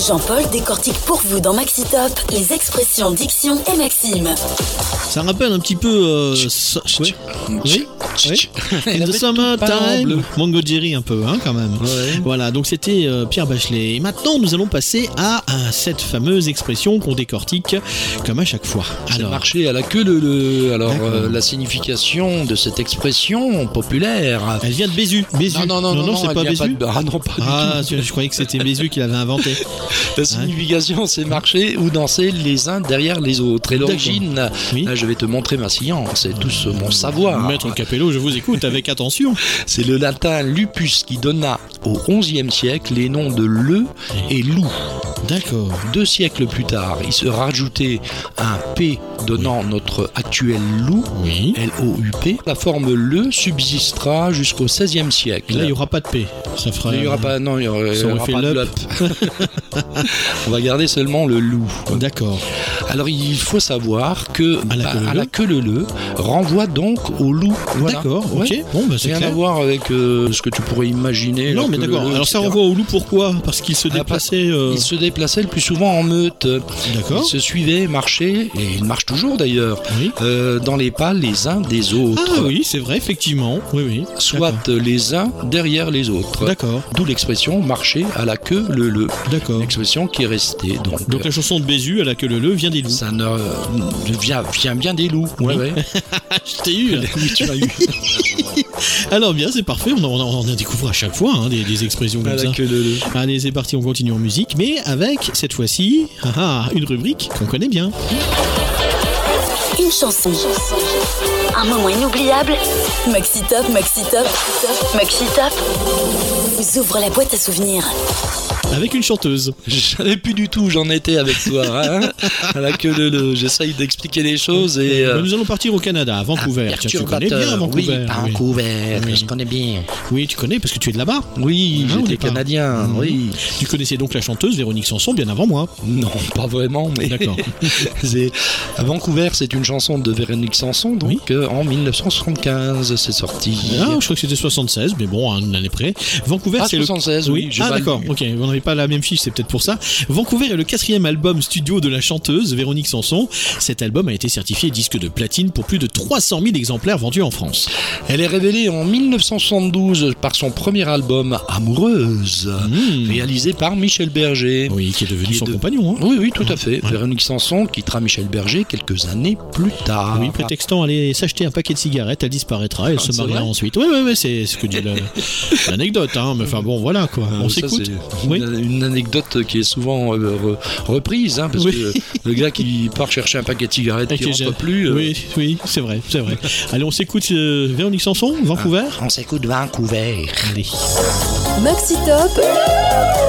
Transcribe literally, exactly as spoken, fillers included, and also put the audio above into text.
Jean-Paul décortique pour vous dans Maxi Top les expressions Diction et Maxime. Ça rappelle un petit peu... Euh, so... ouais. Oui, oui. In the summertime. Mango Jerry un peu, hein, quand même. Ouais. Voilà, donc c'était euh, Pierre Bachelet. Et maintenant, nous allons passer à, à cette fameuse expression qu'on décortique comme à chaque fois. C'est Alors... marché à la queue le... le... Alors, euh, la signification de cette expression populaire... Elle vient de Bézu. Bézu. Non, non, non, non, non, non c'est pas Bézu. Pas de... Ah non, pas ah, du tout. Je croyais que c'était Bézu qui l'avait inventé. La signification, c'est marcher ou danser les uns derrière les autres. Et l'origine, oui. Là, je vais te montrer ma science et tout ce, mon savoir. Maître Capello, je vous écoute avec attention. C'est le latin lupus qui donna au onzième siècle les noms de le et loup. D'accord. Deux siècles plus tard, il se rajoutait un P donnant oui. notre actuel loup, oui. L O U P. La forme le subsistera jusqu'au seizième siècle. Là, il n'y aura pas de P. Ça fera. Il n'y aura pas, non, il n'y aura, ça aura fait pas de l'up. On va garder seulement le loup. D'accord. Alors, il faut savoir que à la, bah, à la queue le le renvoie donc au loup. Voilà. D'accord, ok. Ouais. Bon, bah, c'est rien clair. à voir avec euh, ce que tu pourrais imaginer. Non, mais d'accord. Alors, ça renvoie au loup pourquoi ? Parce qu'il se déplaçait. Euh... Il se déplaçait le plus souvent en meute. D'accord. Ils se suivaient, marchaient, et ils marchent toujours d'ailleurs, oui. euh, dans les pas les uns des autres. Ah oui, c'est vrai, effectivement. Oui, oui. Soit d'accord. Les uns derrière les autres. D'accord. D'où l'expression marcher à la queue le le. D'accord. L'expression qui est restée. Donc, donc la chanson de Bézu à la queue le le vient des loups. Ça ne euh, vient, vient bien des loups. Oui. Ouais, ouais. Je t'ai eu. Oui, tu m'as eu. Alors bien, c'est parfait. On en, on en découvre à chaque fois hein, des, des expressions comme à ça. La queue le le. Allez, c'est parti. On continue en musique, mais avec cette fois-ci ah, une rubrique qu'on connaît bien. Une chanson. Un moment inoubliable. Maxi Top, Maxi Top, Maxi Top vous ouvre la boîte à souvenirs. Avec une chanteuse. Je savais plus du tout où j'en étais avec toi. Hein à la queue le le. J'essaye d'expliquer les choses et. Euh... Nous allons partir au Canada, à Vancouver. Tiens, tu connais bien Vancouver. Oui, Vancouver. Oui. Je connais bien. Oui, tu connais parce que tu es de là-bas. Oui, ah, j'étais canadien. Mmh. Oui. Tu connaissais donc la chanteuse Véronique Sanson bien avant moi. Non, pas vraiment. Mais d'accord. c'est... À Vancouver, c'est une chanson de Véronique Sanson, donc oui. euh, en dix-neuf cent soixante-quinze, c'est sorti. Ah, je crois que c'était soixante-seize, mais bon, une année près. Vancouver, ah, c'est soixante-seize, le. Oui. oui ah, d'accord. Ok, on n'avait pas la même fiche, c'est peut-être pour ça. Vancouver est le quatrième album studio de la chanteuse Véronique Sanson. Cet album a été certifié disque de platine pour plus de trois cent mille exemplaires vendus en France. Elle est révélée en dix-neuf cent soixante-douze par son premier album Amoureuse, mmh. réalisé par Michel Berger. Oui, qui est devenu qui son est de... compagnon. Hein. Oui, oui, tout à fait. Ouais. Véronique Sanson quittera Michel Berger quelques années plus tard. Oui, prétextant aller s'acheter un paquet de cigarettes, elle disparaîtra, elle ah, se mariera ensuite. Oui, oui, oui, c'est ce que dit la... l'anecdote. Hein. Mais enfin bon, voilà quoi. On euh, s'écoute. Ça, c'est oui. une, une anecdote qui est souvent euh, re- reprise, hein, parce oui. que le gars qui part chercher un paquet de cigarettes qui rentre plus. Euh... Oui, oui, c'est vrai, c'est vrai. Allez, on s'écoute euh, Véronique Sanson, Vancouver. Ah, on s'écoute Vancouver. Allez. Maxi Top.